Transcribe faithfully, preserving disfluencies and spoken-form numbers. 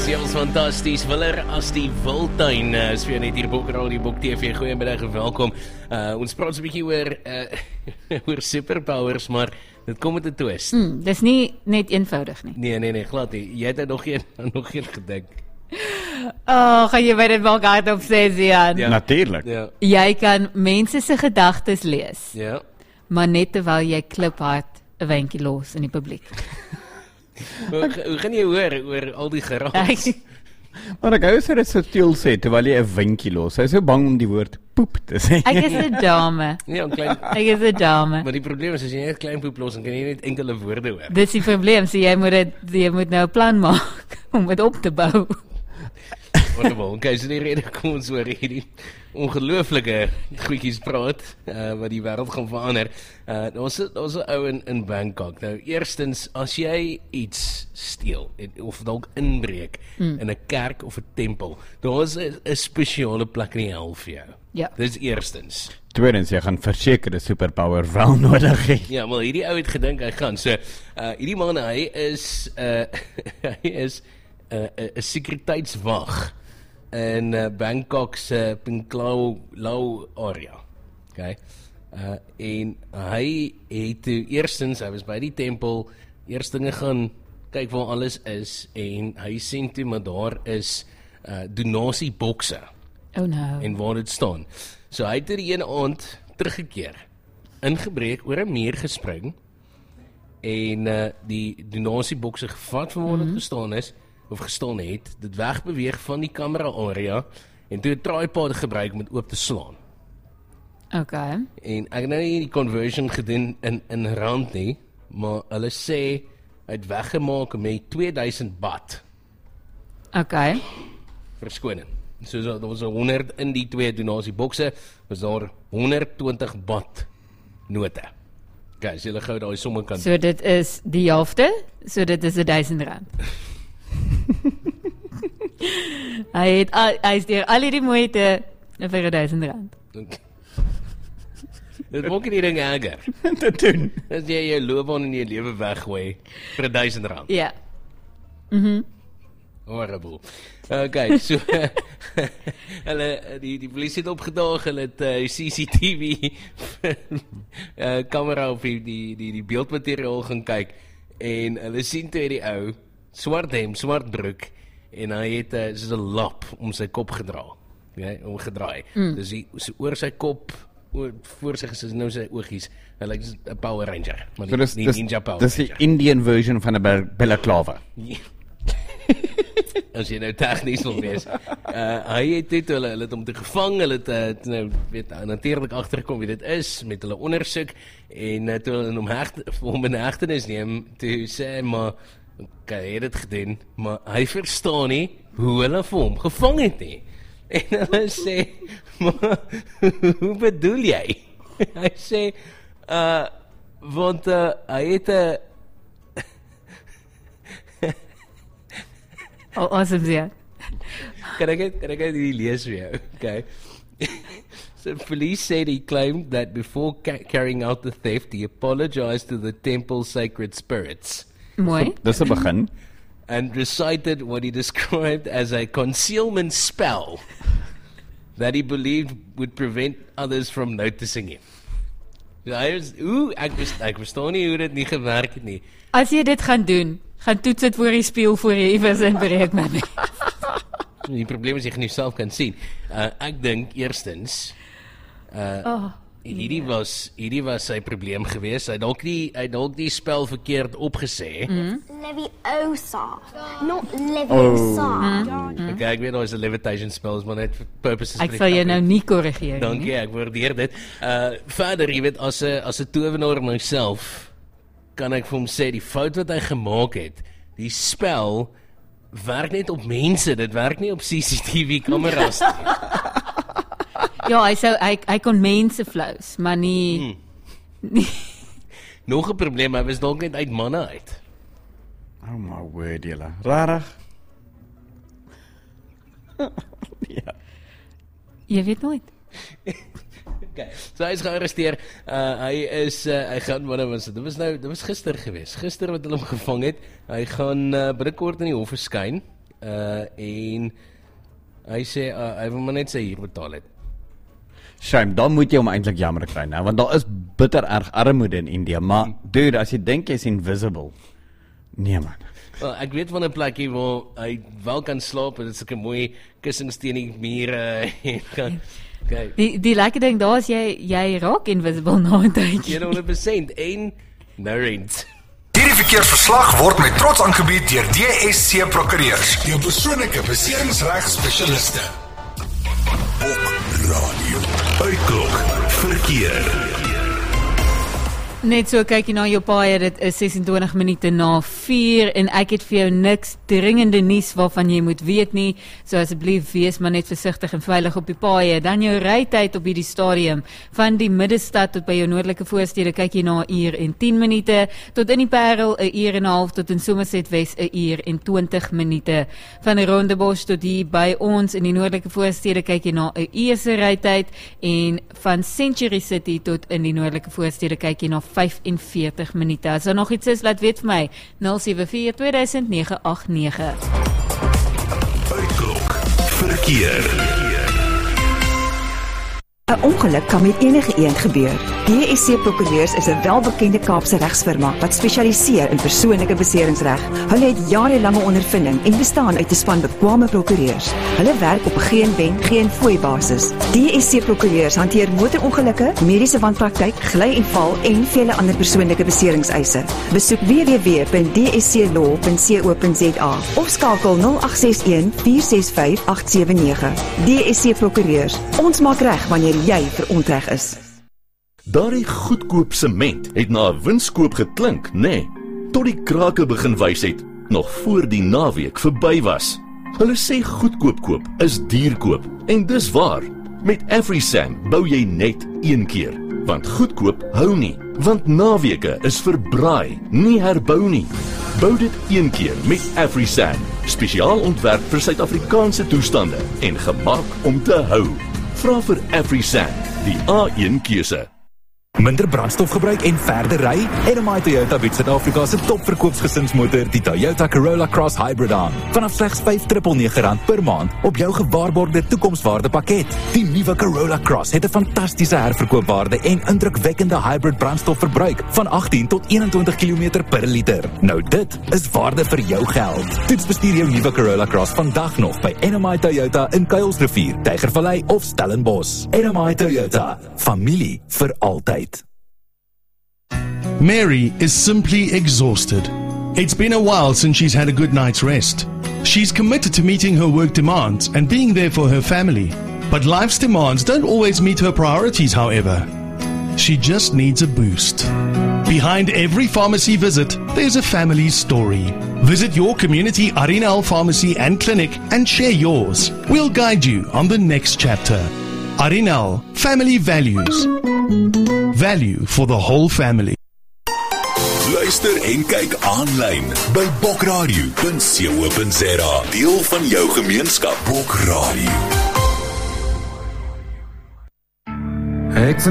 Jy's fantasties, Willer as die Wildtuin, uh, is vir jou net hier Bok Radio, Bok T V, goeiemiddag en welkom. Uh, ons praat so 'n bietjie oor, uh, oor superpowers, maar dit kom met 'n twist. Hmm, dis nie net eenvoudig nie. Nee, nee, nee, glad nie. Jy het nou nog geen, nog geen gedink. Oh, gaan jy by dit wel hardop sê, Zian? Ja. Natuurlijk. Ja, Jy kan mense se gedagtes lees, ja. maar net terwyl jy kliphard 'n wyntjie los in die publiek. Hoe, hoe gaan jy hoor oor al die geraas? Ek- Maar ek hou sy dit so stil sê, terwyl jy 'n windjie los. Hy is so bang om die woord poep te sê. Ek is 'n dame. Ja, klein, Ek is 'n dame. maar die probleem is, as jy net klein poep los, dan kan jy net enkele woorde hoor. Dis die probleem, so jy moet dit jy moet nou 'n plan maak om dit op te bou. Wonderbaal. Okay, so die rede kom ons oor hierdie ongelooflike goedjies praat, uh, wat die wêreld gaan verander. Uh, ons het ons 'n ou in, in Bangkok. Nou, eerstens, as jy iets steel, en, of dalk inbreek mm. in 'n kerk of 'n tempel, daar is 'n 'n spesiale plek in die hel vir jou. Ja. Dis eerstens. Tweedens, jy gaan versekerde superpower wel nodig hê. Ja, maar hierdie ou het gedink hy gaan. So, uh, hierdie man, hy is uh, hy is 'n uh, 'n uh, sekuriteitswag in uh, Bangkok se Pinklau Lau area. Okay. Uh, en hy het toe eerstens, hy was by die tempel, eers dinge gaan kyk waar alles is, en hy sien toe maar daar is uh, donasiebokse Oh no. en waar dit staan. So hy het toe die ene aand teruggekeer, ingebreek, oor 'n muur gespring, en uh, die donasiebokse gevat van waar dit mm-hmm. gestaan is, of gestaan het, dit wegbeweeg van die kamera area, en toe 'n tripod gebruik om dit oop te slaan. Okay. En ek het nou nie die conversion gedoen in, in rand nie, maar hulle sê, hy het weggemaak met twee duisend baht, Okay. verskoning. So daar was honderd in die twee donasiebokse, was daar honderdtwintig baht note. Okay, as julle gou daai somme kan... So dit is die helfte, so dit is duisend rand. Hy het al, hy is deur al hierdie moeite vir duisend rand. Dit maak nie die ding erger. Te doen. As jy jou loopbaan en jou lewe weggooi vir duisend rand. Ja. Mhm. Horrible. Okay, so hulle die die polisie het opgedaag, hulle het uh, C C T V uh, kamera op die die die, die beeldmateriaal gaan kyk, en hulle sien toe die ou swart hemp, swart broek, en hy het uh, soos 'n lap om sy kop gedra. Ja, omgedraai. Mm. Dus hy so oor sy kop, oor, voor sy is nou sy oogies, hy lyk soos 'n Power Ranger, maar So nie, dis nie dis Ninja Power dis die Ranger. Indian version van 'n bal- balaclava. Ja. As jy nou tegnies wil wees. Uh, hy het dit, hulle, hulle het hom te gevang, hulle het uh, nou, weet, natuurlik agtergekom wie dit is, met hulle ondersoek, en uh, toe hulle hom hecht, hom in hegtenis neem, toe sê hy, maar, okay, hy het dit gedoen, maar hy verstaan nie hoe hulle vir hom gevang het nie. En hulle sê, maar, hoe bedoel jy? Hy sê, uh, want uh, hy het 'n uh, Oh, awesome, ja. Can I get can I get the lees vir jou? Okay. So police said he claimed that before ca- carrying out the theft, he apologized to the temple's sacred spirits Mooi. Dis 'n begin. and recited what he described as a concealment spell that he believed would prevent others from noticing him. So hy was, ooh, ek, was, ek verstaan nie hoe dit nie gewerk het nie. As jy dit gaan doen, gaan toets dit voor die spieël voor jy iewers inbreek met my. Die probleem is jy gaan jouself kan sien. Uh, ek dink eerstens, uh, Oh, hierdie was hierdie was sy probleem geweest. Hy dalk die hy dalk die spel verkeerd opgesê. Mm. Leviosa, not Leviosa. Mm. Okay, ek weet daar is 'n levitation spells, maar net for purposes. ek sal jou nou nie korrigeer nie. Dankie, ek waardeer dit. Uh verder, jy weet, as 'n as 'n towenaar myself, kan ek vir hom sê die fout wat hy gemaak het, die spel werk net op mense, dit werk nie op C C T V kameras nie. Ja, hy sou hy, hy kon mense flous, maar nie Hmm. nie. Nog 'n probleem, hy was dalk net uit manne uit. Oh my word, julle. Rarig. Ja. Jy weet nooit. Okay. So hy is gearresteer. Uh, hy is uh, hy gaan wat was dit? Dit was nou dit was gister geweest. Gister wat hulle hom gevang het. Hy gaan uh, binnekort in die hof verskyn uh, en hy sê, uh, hy wil maar net sy huur betaal het. Shame, dan moet jy hom eintlik jammer kry, nou, want daar is bitter erg armoede in India, maar dude, as jy dink jy is invisible, nee man. Well, ek weet van 'n plekkie waar hy wel kan slaap, en dit is 'n mooi kussings teen die mure en kan okay. Die die lekker ding daar is jy jy raak invisible na 'n tydjie. honderd persent en no rent. Hierdie verkeersverslag word met trots aangebied deur D S C Prokureurs, jou persoonlike beserings-regspesialiste. Op radio. Uitklok verkeer. Net so kyk jy na jou paaie, dit is ses en twintig minute na vier en ek het vir jou niks dringende nuus waarvan jy moet weet nie, so asseblief wees maar net versigtig en veilig op die paaie. Dan jou rytyd op hierdie stadium, van die middestad tot by jou noordelike voorstede kyk jy na 'n uur en tien minute, tot in die Parel 'n uur en 'n half, tot in Somerset Wes 'n uur en twintig minute. Van die Rondebosch tot hier by ons in die noordelike voorstede kyk jy na 'n uur se rytyd en van Century City tot in die noordelike voorstede kyk jy na vyfenveertig minute. As daar nog iets is, laat weet vir my nul sewe vier twee duisend nege agt nege. Uitklok verkeer. 'n Ongeluk kan met enige iemand gebeur. D S C Prokureurs is 'n welbekende Kaapse regsfirma wat spesialiseer in persoonlike beseringsreg. Hulle het jarelange ondervinding en bestaan uit 'n span bekwame prokureurs. Hulle werk op 'n geen wen, geen fooi basis. D S C Prokureurs hanteer motorongelukke, mediese wanpraktyk, gly en val en vele ander persoonlike beseringseise. Besoek w w w punt d s c law punt co punt z a of skakel nul agt ses een vier ses vyf agt sewe nege. D S C Prokureurs. Ons maak reg wanneer jy verontreg is. Daardie goedkoop sement het na 'n winskoop geklink, nê? Nee, tot die krake begin wys het, nog voor die naweek verby was. Hulle sê goedkoop koop is duur koop, en dis waar. Met AfriSam bou jy net een keer, want goedkoop hou nie, want naweke is verbraai, nie herbou nie. Bou dit een keer met AfriSam, spesiaal ontwerp vir Suid-Afrikaanse toestande en gemaak om te hou. Vra vir AfriSam, die A een keuse. Minder brandstofgebruik en verder ry? N M I Toyota bied Suid-Afrika se topverkoopsgesinsmotor, die Toyota Corolla Cross Hybrid aan. Vanaf slegs vyf nege nege rand per maand op jou gewaarborgde toekomswaarde pakket. Die nuwe Corolla Cross het 'n fantastiese herverkoopwaarde en indrukwekkende hybrid brandstofverbruik van agttien tot eenentwintig kilometer per liter. Nou dit is waarde vir jou geld. Toets bestuur jou nuwe Corolla Cross vandag nog by N M I Toyota in Kuilsrivier, Tygervallei of Stellenbosch. N M I Toyota, familie vir altyd. Mary is simply exhausted. It's been a while since she's had a good night's rest. She's committed to meeting her work demands and being there for her family. But life's demands don't always meet her priorities, however. She just needs a boost. Behind every pharmacy visit, there's a family story. Visit your community Arinal pharmacy and clinic and share yours. We'll guide you on the next chapter. Arinal, family values. Value for the whole family. Luister en kyk aanlyn by bokradio punt co punt za. Deel van jou gemeenskap. Bokradio.